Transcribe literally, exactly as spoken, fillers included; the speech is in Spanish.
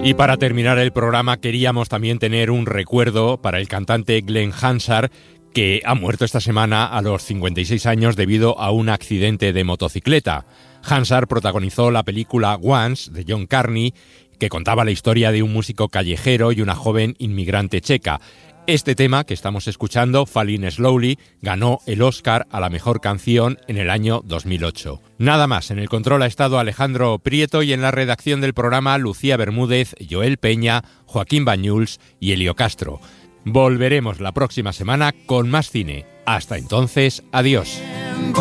Y para terminar el programa queríamos también tener un recuerdo para el cantante Glenn Hansard, que ha muerto esta semana a los cincuenta y seis años debido a un accidente de motocicleta. Hansard protagonizó la película Once, de John Carney, que contaba la historia de un músico callejero y una joven inmigrante checa. Este tema que estamos escuchando, Falling Slowly, ganó el Oscar a la mejor canción en el año dos mil ocho. Nada más, en el control ha estado Alejandro Prieto y en la redacción del programa Lucía Bermúdez, Joel Peña, Joaquín Bañuls y Elio Castro. Volveremos la próxima semana con más cine. Hasta entonces, adiós.